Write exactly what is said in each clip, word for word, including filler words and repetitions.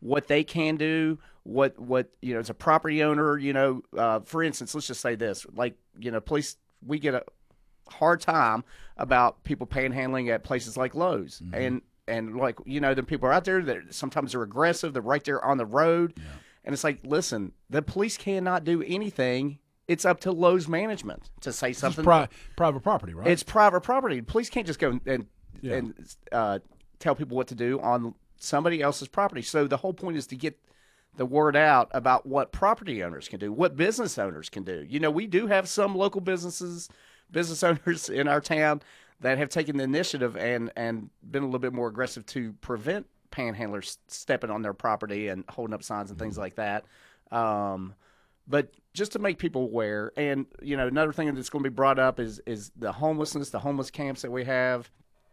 what they can do, what what you know as a property owner, you know, uh, for instance, let's just say this, like you know, police, we get a hard time about people panhandling at places like Lowe's, Mm-hmm. and and like you know, the people are out there that sometimes they're aggressive, they're right there on the road, Yeah. and it's like, listen, the police cannot do anything. It's up to Lowe's management to say This is something. pri- private property, right? It's private property. The police can't just go and Yeah. and uh, tell people what to do on somebody else's property. So the whole point is to get the word out about what property owners can do, what business owners can do. You know, we do have some local businesses, business owners in our town that have taken the initiative and and been a little bit more aggressive to prevent panhandlers stepping on their property and holding up signs and things like that. Um, but just to make people aware, and you know, another thing that's going to be brought up is is the homelessness, the homeless camps that we have.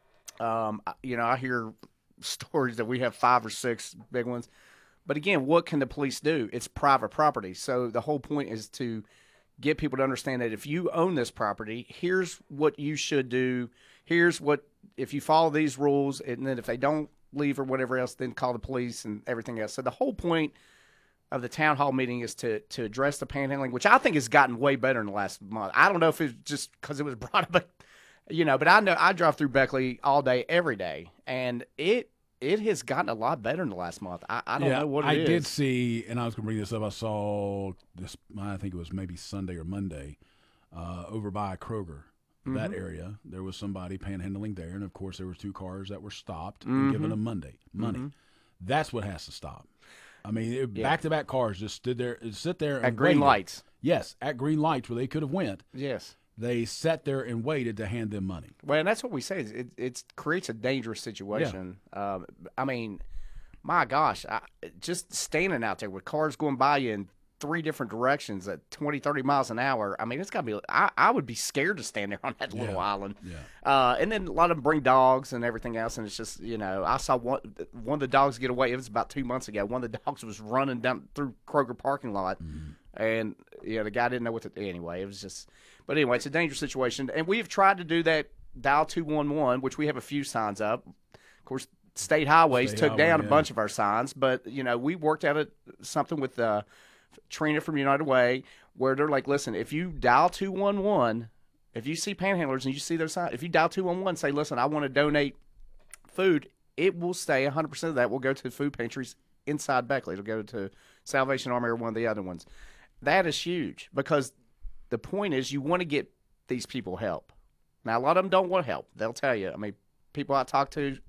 Um, I- you know, I hear stories that we have five or six big ones, but again, what can the police do? It's private property, so the whole point is to get people to understand that if you own this property, here's what you should do. Here's what if you follow these rules, and then if they don't leave or whatever else, then call the police and everything else. So the whole point of the town hall meeting is to to address the panhandling, which I think has gotten way better in the last month. I don't know if it's just because it was brought up, but you know, but I know I drive through Beckley all day, every day, and it it has gotten a lot better in the last month. I, I don't yeah, know what it I is. did see, and I was going to bring this up. I saw this. I think it was maybe Sunday or Monday, uh, over by Kroger, that Mm-hmm. area. There was somebody panhandling there, and of course, there was two cars that were stopped Mm-hmm. and given them Monday money. That's what has to stop. I mean, back to back cars just stood there, sit there and At green waited. lights. Yes, at green lights where they could have went. Yes. They sat there and waited to hand them money. Well, and that's what we say. is It it creates a dangerous situation. Um, I mean, my gosh, I, just standing out there with cars going by you in three different directions at twenty, thirty miles an hour. I mean, it's got to be. I, I would be scared to stand there on that little Yeah. island. Yeah. Uh, and then a lot of them bring dogs and everything else, and it's just you know, I saw one one of the dogs get away. It was about two months ago. One of the dogs was running down through Kroger parking lot, and you know, the guy didn't know what to. Anyway, it was just. But anyway, it's a dangerous situation, and we have tried to do that. Dial two one one, which we have a few signs up. Of course, state highways State took highway, down a yeah. bunch of our signs, but you know, we worked out a, something with uh, Trina from United Way, where they're like, listen, if you dial two one one, if you see panhandlers and you see their sign, if you dial two one one, say, listen, I want to donate food, it will stay one hundred percent of that will go to food pantries inside Beckley. It'll go to Salvation Army or one of the other ones. That is huge because the point is you want to get these people help. Now, a lot of them don't want help. They'll tell you. I mean, people I talk to,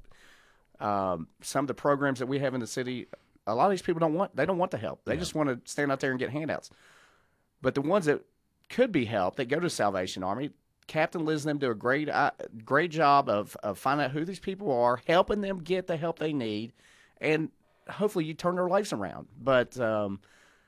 um, some of the programs that we have in the city, a lot of these people don't want, they don't want the help. They Yeah. just want to stand out there and get handouts. But the ones that could be helped, that go to Salvation Army, Captain Liz and them do a great, uh, great job of, of finding out who these people are, helping them get the help they need, and hopefully you turn their lives around. But um,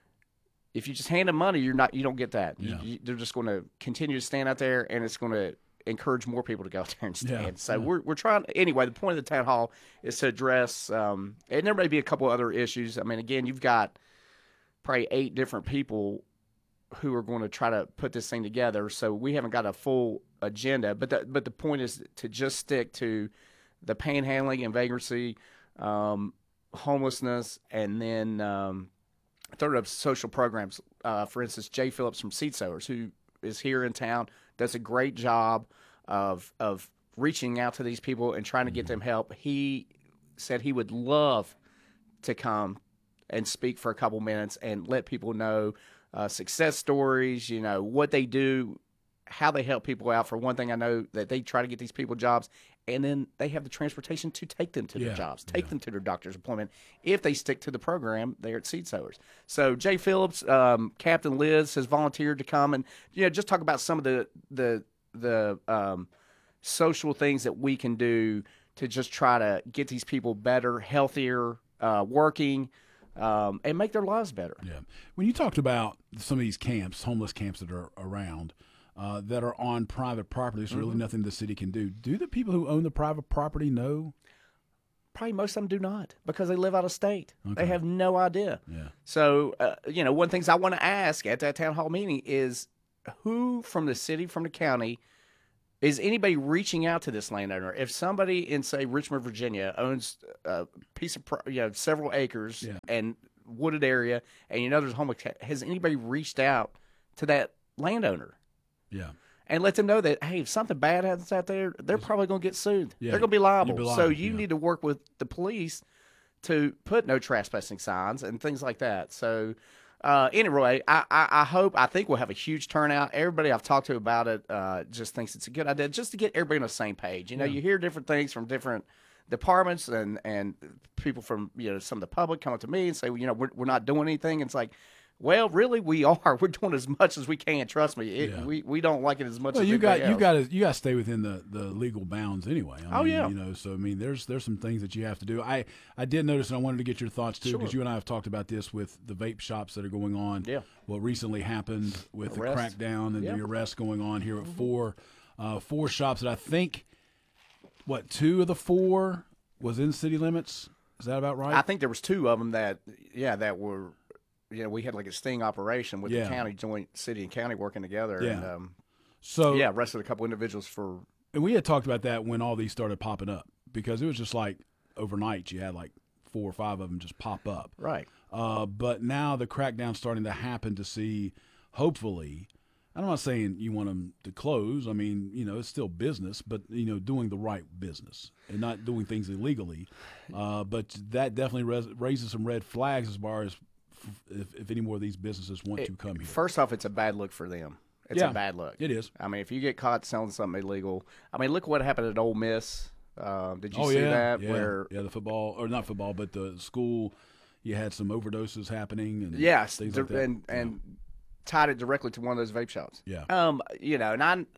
if you just hand them money, you're not, you don't get that. You- Yeah. you- they're just going to continue to stand out there, and it's going to encourage more people to go out there and stand. Yeah, So yeah. we're we're trying. Anyway, the point of the town hall is to address, um, and there may be a couple other issues. I mean, again, you've got probably eight different people who are going to try to put this thing together. So we haven't got a full agenda, but the, but the point is to just stick to the panhandling and vagrancy, um, homelessness, and then um, third up social programs. Uh, for instance, Jay Phillips from Seed Sowers, who is here in town, does a great job of of reaching out to these people and trying to get them help. He said he would love to come and speak for a couple minutes and let people know uh, success stories, you know, what they do, how they help people out. For one thing, I know that they try to get these people jobs, and then they have the transportation to take them to Yeah, their jobs, take yeah. them to their doctor's appointment if they stick to the program there at Seed Sowers. So Jay Phillips, um, Captain Liz has volunteered to come and you know just talk about some of the the the um, social things that we can do to just try to get these people better, healthier, uh, working, um, and make their lives better. Yeah. When you talked about some of these camps, homeless camps that are around, uh, that are on private property, there's really nothing the city can do. Do the people who own the private property know? Probably most of them do not because they live out of state. Okay. They have no idea. Yeah. So, uh, you know, one of the things I want to ask at that town hall meeting is who from the city, from the county, is anybody reaching out to this landowner? If somebody in, say, Richmond, Virginia, owns a piece of, pro- you know, several acres Yeah. and wooded area, and you know there's a homeless cat, has anybody reached out to that landowner Yeah. and let them know that, hey, if something bad happens out there, they're probably going to get sued. Yeah. They're going to be liable. You'll be So liable, you yeah. need to work with the police to put no trespassing signs and things like that. So uh, anyway, I, I, I hope, I think we'll have a huge turnout. Everybody I've talked to about it uh, just thinks it's a good idea, just to get everybody on the same page. You know, Yeah. you hear different things from different departments and, and people from, you know, some of the public come up to me and say, well, you know, we're, we're not doing anything. And it's like, well, really, we are. We're doing as much as we can. Trust me, it, Yeah. we we don't like it as much Well, as you got anybody you else. got to you got to stay within the, the legal bounds anyway. I Oh, mean, yeah. you know. So I mean, there's there's some things that you have to do. I I did notice, and I wanted to get your thoughts too, because Sure. you and I have talked about this with the vape shops that are going on. Yeah. What recently happened with Arrest. the crackdown and Yeah. the arrest going on here at four uh, four shops that I think what two of the four was in city limits. Is that about right? I think there was two of them that, yeah, that were, you know, we had like a sting operation with Yeah. the county, joint city and county working together. Yeah. And, um, so yeah, arrested a couple individuals for, and we had talked about that when all these started popping up, because it was just like overnight you had like four or five of them just pop up. right. Uh, but now the crackdown's starting to happen to see, hopefully, I'm not saying you want them to close. I mean, you know, it's still business, but, you know, doing the right business and not doing things illegally. Uh, but that definitely res- raises some red flags as far as f- if, if any more of these businesses want to come here. First off, it's a bad look for them. It's Yeah. a bad look. It is. I mean, if you get caught selling something illegal, I mean, look what happened at Ole Miss. Um, did you Oh, see yeah. that? Yeah. Where, yeah, the football, or not football, but the school, you had some overdoses happening and yes, things dir- like that. and and tied it directly to one of those vape shops. Yeah. Um, you know, and I,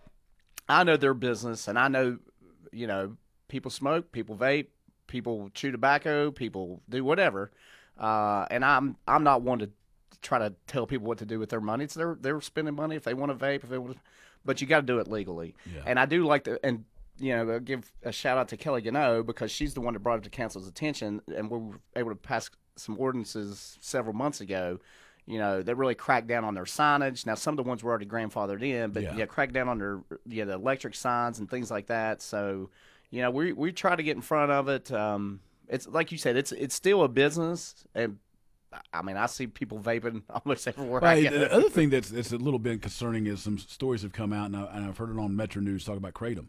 I know their business, and I know, you know, people smoke, people vape, people chew tobacco, people do whatever, uh, and I'm I'm not one to try to tell people what to do with their money. It's their they're spending money if they want to vape, if they want to, but you got to do it legally. Yeah. And I do like to, and you know, I'll give a shout out to Kelly Gano, because she's the one that brought it to council's attention, and we were able to pass some ordinances several months ago. You know, that really cracked down on their signage. Now, some of the ones were already grandfathered in, but Yeah. yeah, cracked down on their yeah, the electric signs and things like that. So, you know, we we try to get in front of it. Um, it's like you said, it's it's still a business, and I mean, I see people vaping almost everywhere. I Right. go. The other thing that's it's a little bit concerning is some stories have come out, and, I, and I've heard it on Metro News talk about Kratom.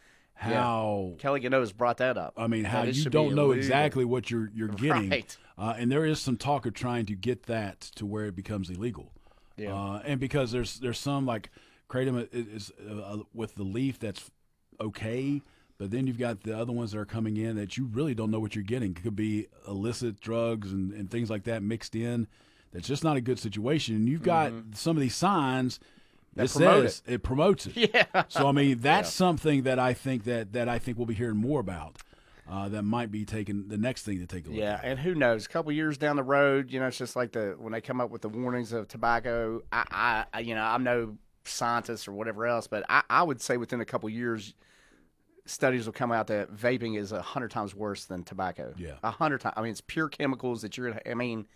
How Kelly Gano has brought that up. I mean, how That it you should don't be know illegal. exactly what you're you're getting, Right. uh, and there is some talk of trying to get that to where it becomes illegal. Yeah. Uh, and because there's there's some like Kratom is uh, with the leaf that's okay, but then you've got the other ones that are coming in that you really don't know what you're getting. It could be illicit drugs and, and things like that mixed in. That's just not a good situation. And you've got some of these signs that promote says it. promotes it. Yeah. So I mean, that's something that I think that that I think we'll be hearing more about. Uh, that might be taking the next thing to take a look Yeah, at. and who knows? A couple years down the road, you know, it's just like the when they come up with the warnings of tobacco. I, I, I you know, I'm no scientist or whatever else, but I, I would say within a couple years, studies will come out that vaping is a hundred times worse than tobacco. Yeah. a hundred times. I mean, it's pure chemicals that you're. I mean,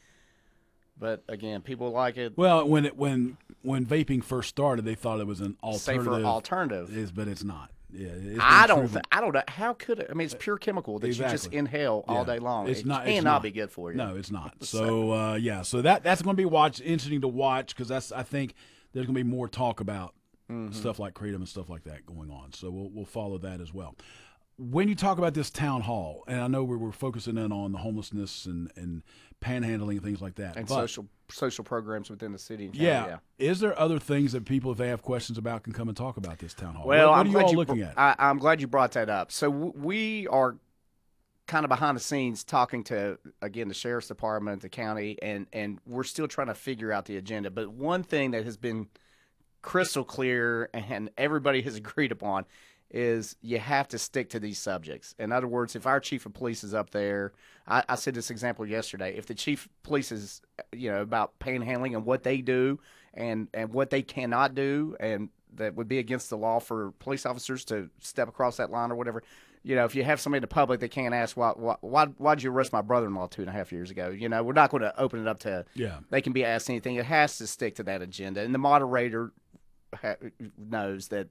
but again, people like it. Well, when it when when vaping first started, they thought it was an Safer alternative. alternative. Is, but it's not. Yeah, it's been I don't. proven- Th- I don't know. How could it? I mean, it's pure chemical that you just Exactly. inhale all Yeah. day long. It's it not- it's cannot not. be good for you. No, it's not. So uh, yeah, so that that's going to be watch interesting to watch, because that's I think there's going to be more talk about Mm-hmm. stuff like Kratom and stuff like that going on. So we'll we'll follow that as well. When you talk about this town hall, and I know we were focusing in on the homelessness and, and panhandling and things like that, and but, social social programs within the city. And county, yeah, yeah. is there other things that people, if they have questions about, can come and talk about this town hall? Well, what, what I'm are you glad all you looking br- at? I, I'm glad you brought that up. So w- we are kind of behind the scenes talking to again the sheriff's department, the county, and and we're still trying to figure out the agenda. But one thing that has been crystal clear and everybody has agreed upon is you have to stick to these subjects. In other words, if our chief of police is up there, I, I said this example yesterday. If the chief of police is, you know, about panhandling and what they do and and what they cannot do, and that would be against the law for police officers to step across that line or whatever. You know, if you have somebody in the public that can't ask why why why why'd you arrest my brother-in-law two and a half years ago? You know, we're not going to open it up to Yeah. they can be asked anything. It has to stick to that agenda, and the moderator ha- knows that.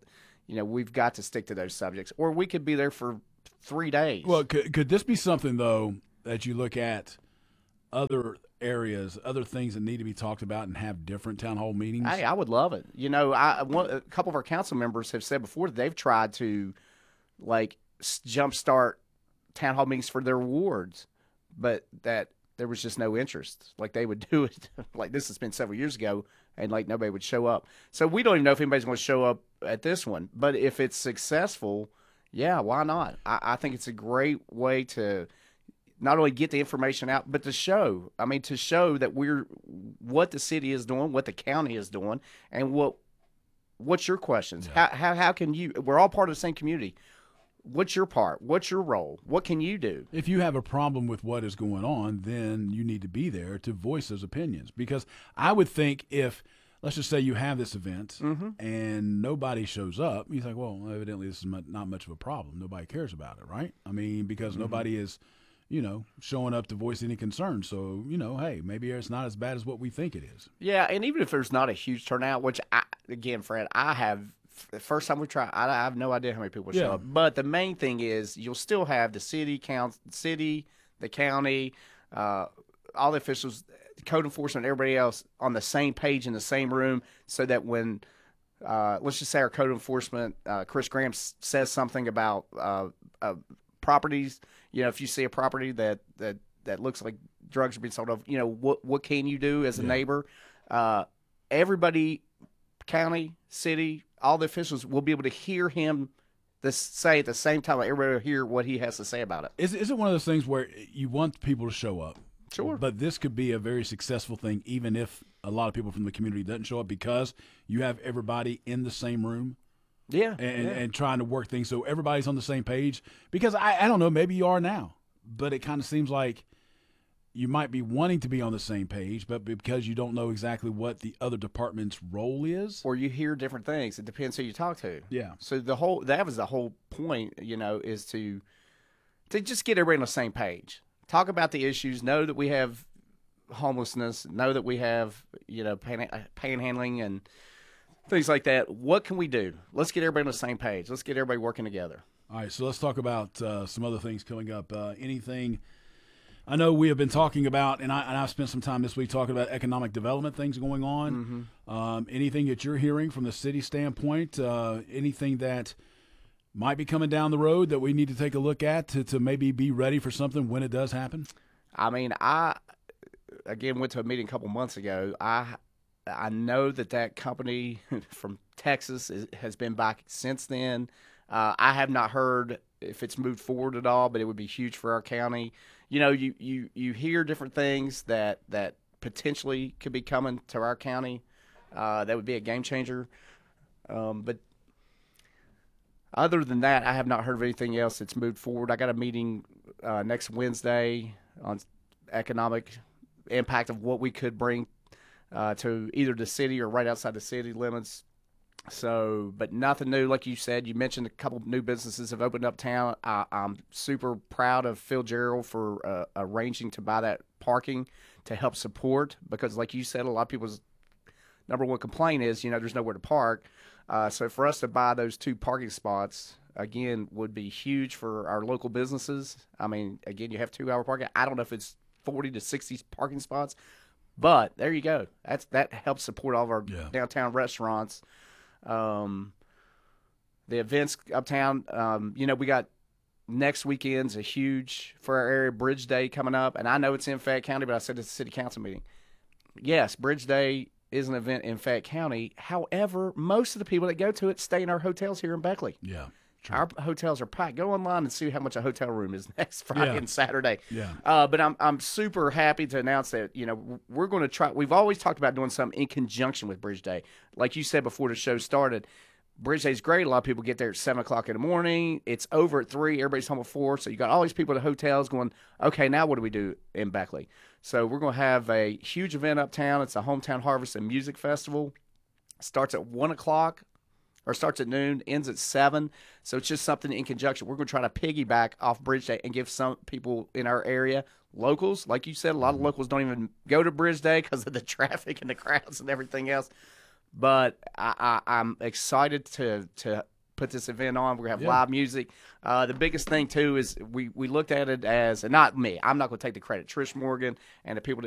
you know, we've got to stick to those subjects, or we could be there for three days. Well, could, could this be something, though, that you look at other areas, other things that need to be talked about and have different town hall meetings? Hey, I would love it. You know, I one, a couple of our council members have said before that they've tried to, like, s- jumpstart town hall meetings for their wards, but that there was just no interest. Like, they would do it. Like, this has been several years ago, and, like, nobody would show up. So we don't even know if anybody's going to show up at this one. But if it's successful, yeah, why not? I, I think it's a great way to not only get the information out, but to show. I mean, to show that we're what the city is doing, what the county is doing, and what what's your questions? Yeah. How, how how can you? We're all part of the same community. What's your part? What's your role? What can you do? If you have a problem with what is going on, then you need to be there to voice those opinions. Because I would think if, let's just say you have this event Mm-hmm. and nobody shows up, you think, well, evidently this is mu- not much of a problem. Nobody cares about it, right? I mean, because Mm-hmm. nobody is, you know, showing up to voice any concern. So, you know, hey, maybe it's not as bad as what we think it is. Yeah, and even if there's not a huge turnout, which I, again, Fred, I have the first time we try, I, I have no idea how many people show Yeah. up. But the main thing is you'll still have the city, council, city, the county, uh, all the officials, code enforcement, everybody else on the same page in the same room, so that when uh, let's just say our code enforcement, uh, Chris Graham s- says something about uh, uh, properties. You know, if you see a property that that that looks like drugs are being sold off, you know, what what can you do as a Yeah. neighbor? Uh, everybody, county, city, all the officials will be able to hear him this say at the same time. Like, everybody will hear what he has to say about it. Is, is it one of those things where you want people to show up? Sure. But this could be a very successful thing, even if a lot of people from the community doesn't show up, because you have everybody in the same room Yeah, and, yeah. and trying to work things so everybody's on the same page. Because I, I don't know, maybe you are now, but it kind of seems like you might be wanting to be on the same page, but because you don't know exactly what the other department's role is. Or you hear different things. It depends who you talk to. Yeah. So the whole that was the whole point, you know, is to to just get everybody on the same page. Talk about the issues. Know that we have homelessness. Know that we have, you know, pan, panhandling and things like that. What can we do? Let's get everybody on the same page. Let's get everybody working together. All right, so let's talk about uh, some other things coming up. Uh, anything I know we have been talking about, and, I, and I've spent some time this week talking about economic development things going on. Mm-hmm. Um, anything that you're hearing from the city standpoint, uh, anything that might be coming down the road that we need to take a look at to, to maybe be ready for something when it does happen? I mean, I again went to a meeting a couple months ago. I I know that that company from Texas is, has been back since then. Uh, I have not heard if it's moved forward at all, but it would be huge for our county. You know, you, you, you hear different things that, that potentially could be coming to our county. Uh, that would be a game changer. Um, but other than that, I have not heard of anything else that's moved forward. I got a meeting uh, next Wednesday on economic impact of what we could bring uh, to either the city or right outside the city limits. So, but nothing new. Like you said, you mentioned a couple of new businesses have opened up town. I, I'm super proud of Phil Gerald for uh, arranging to buy that parking to help support, because like you said, a lot of people's number one complaint is, you know, there's nowhere to park. Uh, so for us to buy those two parking spots, again, would be huge for our local businesses. I mean, again, you have two-hour parking. I don't know if it's forty to sixty parking spots, but there you go. That's That helps support all of our Yeah. downtown restaurants. Um, the events uptown, um, you know, we got next weekend's a huge for our area, Bridge Day coming up. And I know it's in Fayette County, but I said it's a city council meeting. Yes, Bridge Day is an event in Fayette County. However, most of the people that go to it stay in our hotels here in Beckley. Yeah. True. Our hotels are packed. Go online and see how much a hotel room is next Friday Yeah. and Saturday. Yeah. Uh, but I'm I'm super happy to announce that, you know, we're going to try. We've always talked about doing something in conjunction with Bridge Day. Like you said before the show started, Bridge Day is great. A lot of people get there at seven o'clock in the morning. It's over at three. Everybody's home at four. So you got all these people at the hotels going, okay, now what do we do in Beckley? So we're going to have a huge event uptown. It's a Hometown Harvest and Music Festival. Starts at one o'clock. Or starts at noon, ends at seven. So it's just something in conjunction. We're going to try to piggyback off Bridge Day and give some people in our area, locals, like you said, a lot of locals don't even go to Bridge Day because of the traffic and the crowds and everything else. But I, I, I'm excited to to put this event on. We're going to have Yeah. live music. Uh, the biggest thing, too, is we, we looked at it as, and not me, I'm not going to take the credit, Trish Morgan and the people that